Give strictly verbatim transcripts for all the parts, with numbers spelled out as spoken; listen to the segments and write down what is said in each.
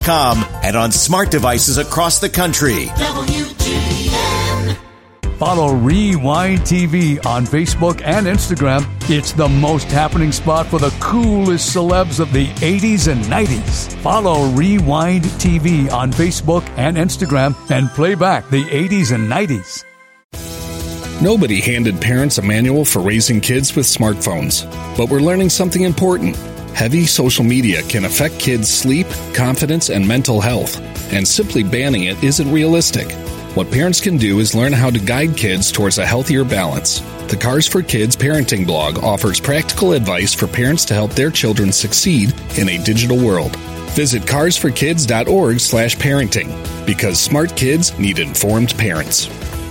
Com and on smart devices across the country. W G N. Follow Rewind T V on Facebook and Instagram. It's the most happening spot for the coolest celebs of the eighties and nineties. Follow Rewind T V on Facebook and Instagram and play back the eighties and nineties. Nobody handed parents a manual for raising kids with smartphones, but we're learning something important. Heavy social media can affect kids' sleep, confidence, and mental health, and simply banning it isn't realistic. What parents can do is learn how to guide kids towards a healthier balance. The Cars for Kids parenting blog offers practical advice for parents to help their children succeed in a digital world. Visit cars for kids dot org slash parenting, because smart kids need informed parents.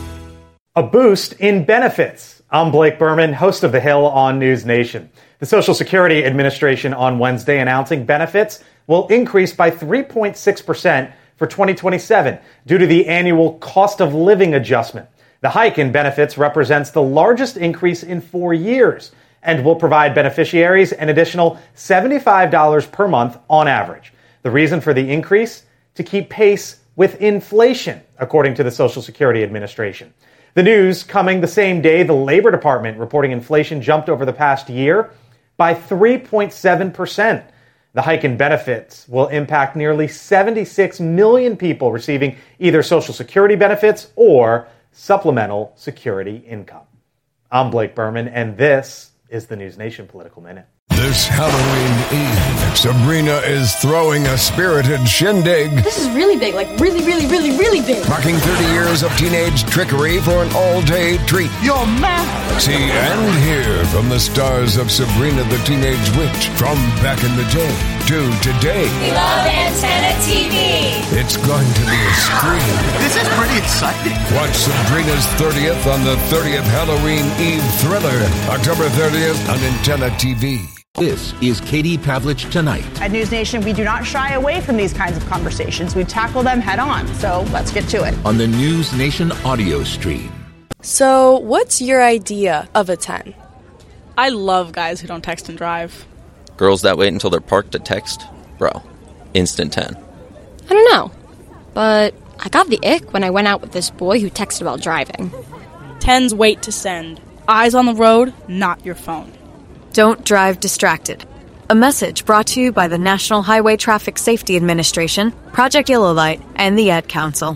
A boost in benefits. I'm Blake Berman, host of The Hill on News Nation. The Social Security Administration on Wednesday announcing benefits will increase by three point six percent for twenty twenty-seven due to the annual cost of living adjustment. The hike in benefits represents the largest increase in four years and will provide beneficiaries an additional seventy-five dollars per month on average. The reason for the increase? To keep pace with inflation, according to the Social Security Administration. The news coming the same day the Labor Department reporting inflation jumped over the past year by three point seven percent. The hike in benefits will impact nearly seventy-six million people receiving either Social Security benefits or supplemental security income. I'm Blake Berman, and this is the News Nation Political Minute. This Halloween Eve, Sabrina is throwing a spirited shindig. This is really big, like really, really, really, really big. Marking thirty years of teenage trickery for an all-day treat. You're mad. See and hear from the stars of Sabrina the Teenage Witch from back in the day to today. We love Antenna T V. It's going to be a scream. This is pretty exciting. Watch Sabrina's thirtieth on the thirtieth Halloween Eve thriller, October thirtieth on Antenna T V. This is Katie Pavlich Tonight. At News Nation, we do not shy away from these kinds of conversations. We tackle them head on. So let's get to it. On the News Nation audio stream. So, what's your idea of a ten? I love guys who don't text and drive. Girls that wait until they're parked to text? Bro, instant ten. I don't know, but I got the ick when I went out with this boy who texted while driving. Tens wait to send. Eyes on the road, not your phone. Don't drive distracted. A message brought to you by the National Highway Traffic Safety Administration, Project Yellow Light, and the Ad Council.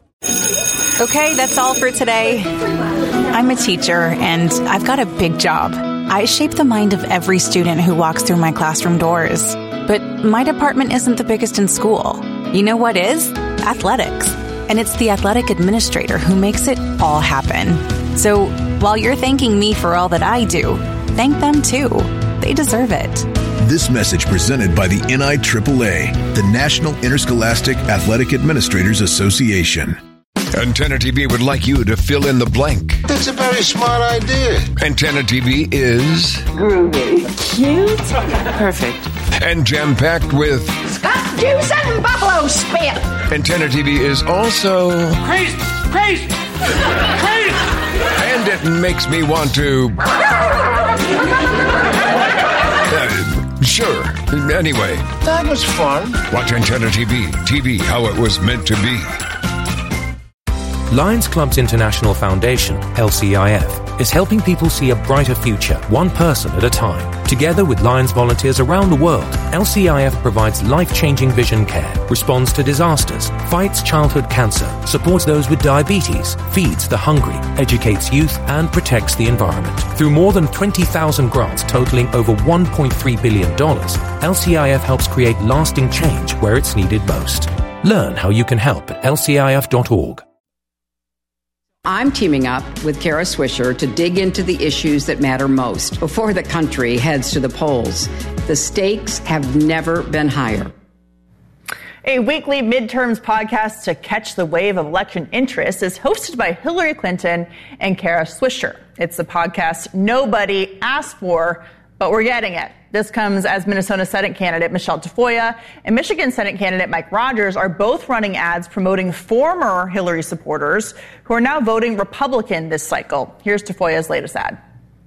Okay, that's all for today. I'm a teacher, and I've got a big job. I shape the mind of every student who walks through my classroom doors. But my department isn't the biggest in school. You know what is? Athletics. And it's the athletic administrator who makes it all happen. So while you're thanking me for all that I do, thank them too. They deserve it. This message presented by the N I triple A, the National Interscholastic Athletic Administrators Association. Antenna T V would like you to fill in the blank. That's a very smart idea. Antenna T V is groovy, cute, perfect, and jam-packed with Scott juice and buffalo spit. Antenna T V is also crazy, crazy, crazy, and it makes me want to. Uh, sure. Anyway. That was fun. Watch Antenna T V. T V how it was meant to be. Lions Clubs International Foundation, L C I F, is helping people see a brighter future, one person at a time. Together with Lions volunteers around the world, L C I F provides life-changing vision care, responds to disasters, fights childhood cancer, supports those with diabetes, feeds the hungry, educates youth, and protects the environment. Through more than twenty thousand grants totaling over one point three billion dollars, L C I F helps create lasting change where it's needed most. Learn how you can help at L C I F dot org. I'm teaming up with Kara Swisher to dig into the issues that matter most before the country heads to the polls. The stakes have never been higher. A weekly midterms podcast to catch the wave of election interest is hosted by Hillary Clinton and Kara Swisher. It's the podcast nobody asked for, but we're getting it. This comes as Minnesota Senate candidate Michelle Tafoya and Michigan Senate candidate Mike Rogers are both running ads promoting former Hillary supporters who are now voting Republican this cycle. Here's Tafoya's latest ad.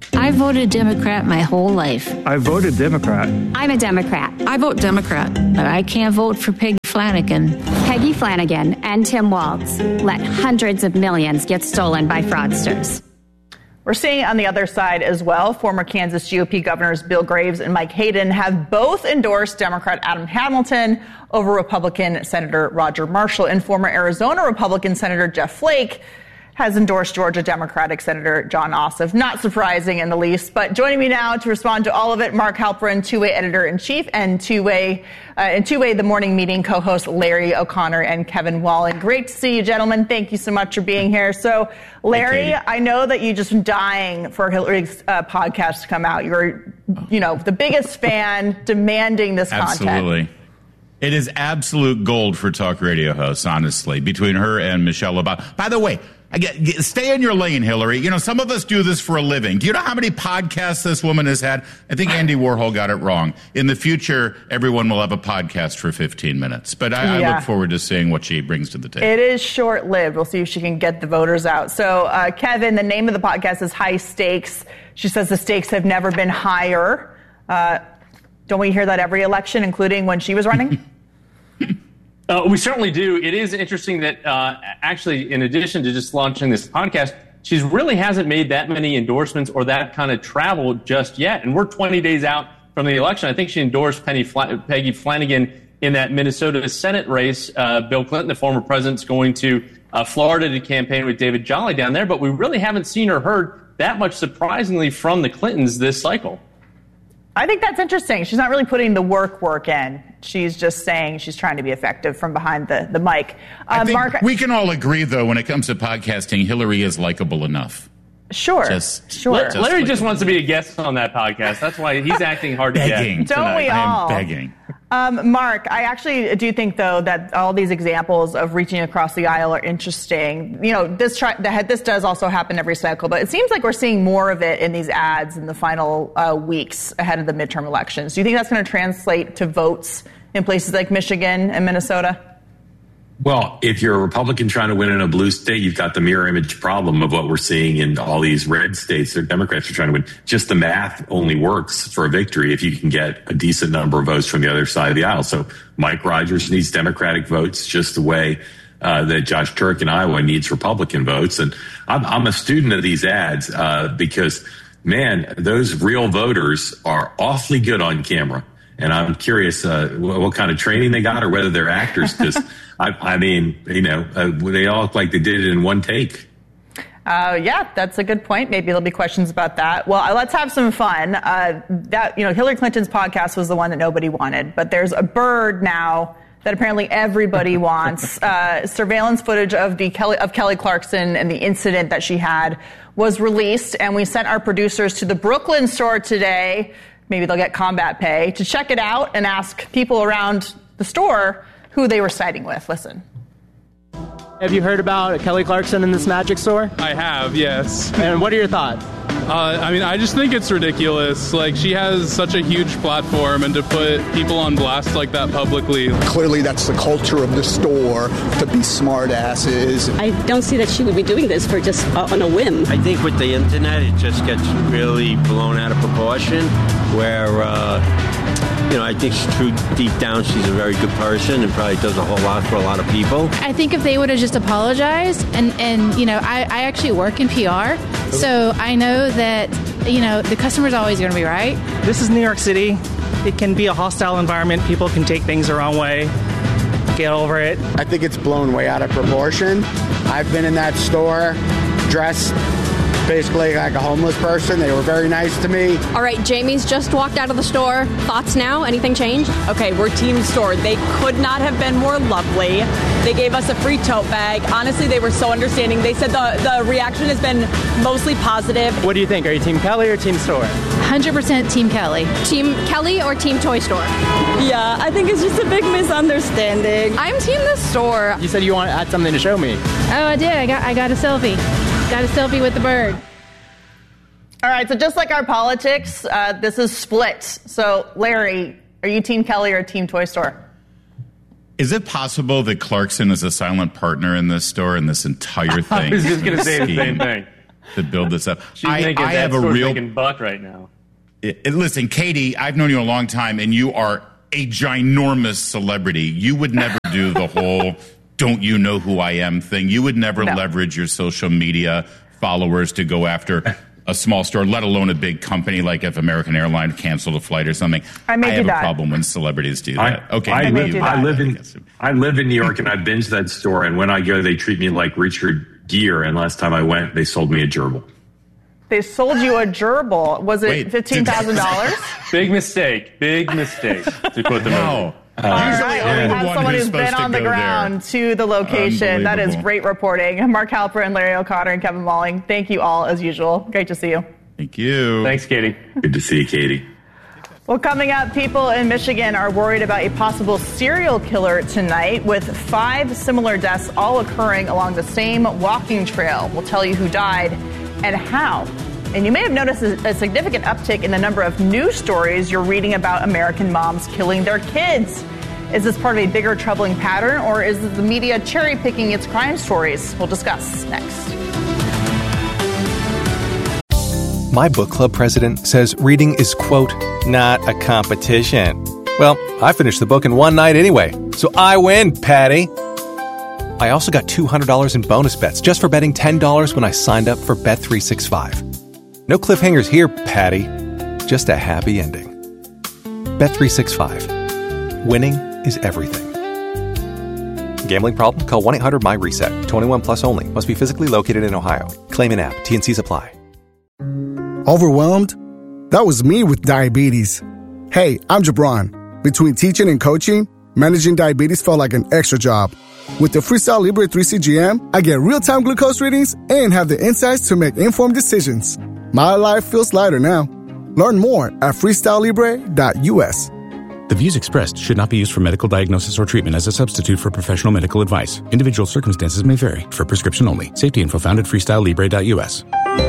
I voted Democrat my whole life. I voted Democrat. I'm a Democrat. I vote Democrat. But I can't vote for Peggy Flanagan. Peggy Flanagan and Tim Walz let hundreds of millions get stolen by fraudsters. We're seeing on the other side as well, former Kansas G O P governors Bill Graves and Mike Hayden have both endorsed Democrat Adam Hamilton over Republican Senator Roger Marshall, and former Arizona Republican Senator Jeff Flake has endorsed Georgia Democratic Senator Jon Ossoff. Not surprising in the least, but joining me now to respond to all of it, Mark Halperin, two-way editor-in-chief, and two-way, uh, and two-way The Morning Meeting co-host Larry O'Connor and Kevin Wallen. Great to see you, gentlemen. Thank you so much for being here. So, Larry, hey, I know that you just been dying for Hillary's uh, podcast to come out. You're, you know, the biggest fan, demanding this content. Absolutely. It is absolute gold for talk radio hosts, honestly, between her and Michelle Obama. By the way, I get, get, stay in your lane, Hillary. You know, some of us do this for a living. Do you know how many podcasts this woman has had? I think Andy Warhol got it wrong. In the future, everyone will have a podcast for fifteen minutes. But I, yeah. I look forward to seeing what she brings to the table. It is short-lived. We'll see if she can get the voters out. So, uh, Kevin, the name of the podcast is High Stakes. She says the stakes have never been higher. Uh, don't we hear that every election, including when she was running? Uh, we certainly do. It is interesting that uh, actually, in addition to just launching this podcast, she really hasn't made that many endorsements or that kind of travel just yet. And we're twenty days out from the election. I think she endorsed Penny Fla- Peggy Flanagan in that Minnesota Senate race. Uh, Bill Clinton, the former president, is going to uh, Florida to campaign with David Jolly down there. But we really haven't seen or heard that much, surprisingly, from the Clintons this cycle. I think that's interesting. She's not really putting the work work in. She's just saying she's trying to be effective from behind the, the mic. Uh, I think Mark, we can all agree, though, when it comes to podcasting, Hillary is likable enough. Sure, just, sure. Just Larry just wants to be a guest on that podcast. That's why he's acting hard to begging get. Don't we all? I am begging. Um, Mark, I actually do think, though, that all these examples of reaching across the aisle are interesting. You know, this try, this does also happen every cycle, but it seems like we're seeing more of it in these ads in the final uh, weeks ahead of the midterm elections. Do you think that's going to translate to votes in places like Michigan and Minnesota? Well, if you're a Republican trying to win in a blue state, you've got the mirror image problem of what we're seeing in all these red states that Democrats are trying to win. Just the math only works for a victory if you can get a decent number of votes from the other side of the aisle. So Mike Rogers needs Democratic votes just the way uh, that Josh Turk in Iowa needs Republican votes. And I'm, I'm a student of these ads uh, because, man, those real voters are awfully good on camera. And I'm curious uh, what kind of training they got or whether they're actors, because I, I mean, you know, uh, they all look like they did it in one take. Uh, yeah, that's a good point. Maybe there'll be questions about that. Well, let's have some fun. Uh, that, you know, Hillary Clinton's podcast was the one that nobody wanted, but there's a bird now that apparently everybody wants. Uh, surveillance footage of the Kelly, of Kelly Clarkson and the incident that she had was released, and we sent our producers to the Brooklyn store today. Maybe they'll get combat pay to check it out and ask people around the store who they were siding with. Listen. Have you heard about Kelly Clarkson in this magic store? I have, yes. And what are your thoughts? Uh, I mean, I just think it's ridiculous. Like, she has such a huge platform, and to put people on blast like that publicly. Clearly, that's the culture of the store, to be smart asses. I don't see that she would be doing this for just uh, on a whim. I think with the internet, it just gets really blown out of proportion, where, uh, you know, I think she's true deep down, she's a very good person and probably does a whole lot for a lot of people. I think if they would have just apologized, and, and you know, I, I actually work in P R, so I know that, you know, the customer's always going to be right. This is New York City. It can be a hostile environment. People can take things the wrong way. Get over it. I think it's blown way out of proportion. I've been in that store dressed basically like a homeless person. They were very nice to me. All right, Jamie's just walked out of the store. Thoughts now? Anything changed? Okay, we're Team Store. They could not have been more lovely. They gave us a free tote bag. Honestly, they were so understanding. They said the, the reaction has been mostly positive. What do you think? Are you Team Kelly or Team Store? one hundred percent Team Kelly. Team Kelly or Team Toy Store? Yeah, I think it's just a big misunderstanding. I'm Team the Store. You said you want to add something to show me. Oh, I did. I got I got a selfie. Got a selfie with the bird. All right, so just like our politics, uh, this is split. So, Larry, are you Team Kelly or Team Toy Store? Is it possible that Clarkson is a silent partner in this store and this entire thing? I was just going to say the same thing. to build this up. She's I, making I that have a store's real. making buck right now. It, it- listen, Katie, I've known you a long time, and you are a ginormous celebrity. You would never do the whole "don't you know who I am" thing. You would never No. leverage your social media followers to go after a small store, let alone a big company like if American Airlines canceled a flight or something. I made you have that. a problem when celebrities do that. I, okay, I, maybe live, you I do. live in I live in New York, and I binge that store. And when I go, they treat me like Richard Gere. And last time I went, they sold me a gerbil. They sold you a gerbil. Was it Wait, fifteen thousand dollars? Big mistake. Big mistake. To quote the Wow. movie. All Usually right, I'm we the have one someone who's who's been supposed to on the go ground to the location. That is Unbelievable. great reporting. Mark Halper and Larry O'Connor and Kevin Malling, thank you all as usual. Great to see you. Thank you. Thanks, Katie. Good to see you, Katie. Well, coming up, people in Michigan are worried about a possible serial killer tonight with five similar deaths all occurring along the same walking trail. We'll tell you who died and how. And you may have noticed a a significant uptick in the number of news stories you're reading about American moms killing their kids. Is this part of a bigger troubling pattern, or is the media cherry-picking its crime stories? We'll discuss next. My book club president says reading is, quote, not a competition. Well, I finished the book in one night anyway, so I win, Patty. I also got two hundred dollars in bonus bets just for betting ten dollars when I signed up for Bet three sixty-five. No cliffhangers here, Patty. Just a happy ending. Bet three sixty-five. Winning is everything. Gambling problem? Call one eight hundred M Y reset. twenty-one plus only. Must be physically located in Ohio. Claim in app. T N Cs apply. Overwhelmed? That was me with diabetes. Hey, I'm Jabron. Between teaching and coaching, managing diabetes felt like an extra job. With the Freestyle Libre three C G M, I get real-time glucose readings and have the insights to make informed decisions. My life feels lighter now. Learn more at freestyle libre dot U S. The views expressed should not be used for medical diagnosis or treatment as a substitute for professional medical advice. Individual circumstances may vary. For prescription only. Safety info found at freestyle libre dot U S.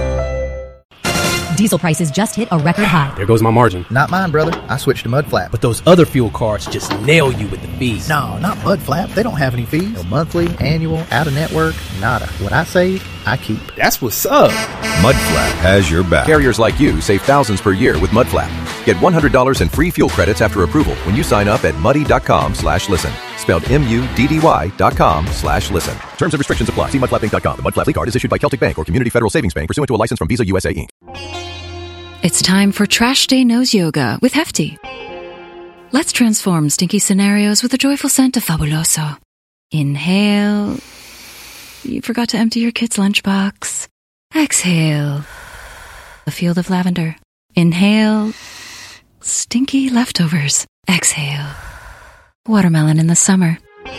Diesel prices just hit a record high. There goes my margin. Not mine, brother. I switched to Mudflap. But those other fuel cards just nail you with the fees. No, not Mudflap. They don't have any fees. No monthly, annual, out-of-network, nada. What I save, I keep. That's what's up. Mudflap has your back. Carriers like you save thousands per year with Mudflap. Get one hundred dollars in free fuel credits after approval when you sign up at muddy.com slash listen. Spelled M-U-D-D-Y dot com slash listen. Terms and restrictions apply. See mudflap inc dot com. The Mudflap Lead Card is issued by Celtic Bank or Community Federal Savings Bank pursuant to a license from Visa U S A, Incorporated. It's time for Trash Day Nose Yoga with Hefty. Let's transform stinky scenarios with a joyful scent of Fabuloso. Inhale. You forgot to empty your kid's lunchbox. Exhale. A field of lavender. Inhale. Stinky leftovers. Exhale. Watermelon in the summer.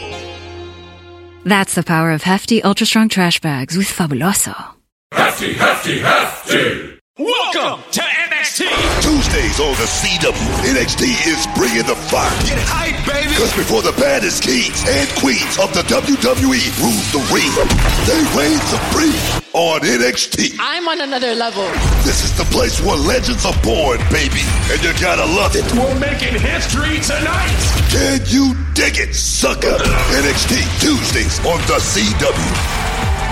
That's the power of Hefty Ultra Strong Trash Bags with Fabuloso. Hefty, hefty, hefty! Welcome to N X T! Tuesdays on the C W, N X T is bringing the fire. Get hype, baby! Because before the baddest kings and queens of the W W E rule the ring, they reign supreme on N X T. I'm on another level. This is the place where legends are born, baby, and you gotta love it. We're making history tonight! Can you dig it, sucker? N X T, Tuesdays on the C W.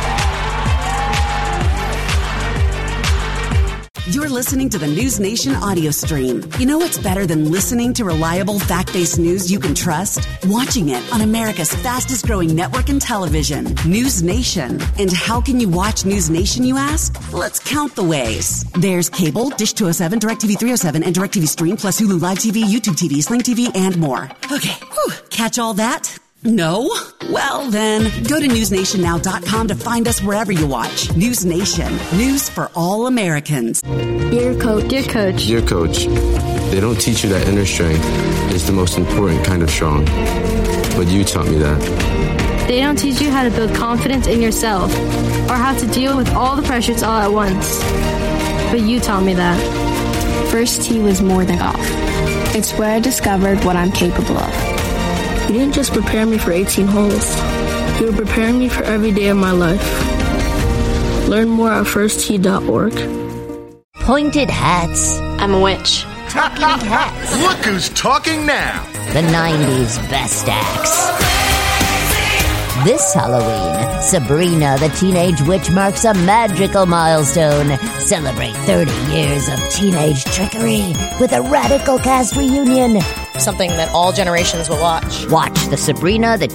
You're listening to the News Nation audio stream. You know what's better than listening to reliable, fact-based news you can trust? Watching it on America's fastest-growing network in television, News Nation. And how can you watch News Nation, you ask? Let's count the ways. There's cable, Dish two oh seven, DirecTV three oh seven, and DirecTV Stream, plus Hulu Live T V, YouTube T V, Sling T V, and more. Okay, whew. Catch all that? No? Well, then, go to news nation now dot com to find us wherever you watch. News Nation. News for all Americans. Dear coach. Dear coach. Dear coach, they don't teach you that inner strength is the most important kind of strong. But you taught me that. They don't teach you how to build confidence in yourself or how to deal with all the pressures all at once. But you taught me that. First tee was more than golf. It's where I discovered what I'm capable of. You didn't just prepare me for eighteen holes. You were preparing me for every day of my life. Learn more at first tee dot org. Pointed hats. I'm a witch. Talking hats. Look who's talking now. The nineties best acts. This Halloween, Sabrina the Teenage Witch marks a magical milestone. Celebrate thirty years of teenage trickery with a radical cast reunion. Something that all generations will watch. Watch the Sabrina the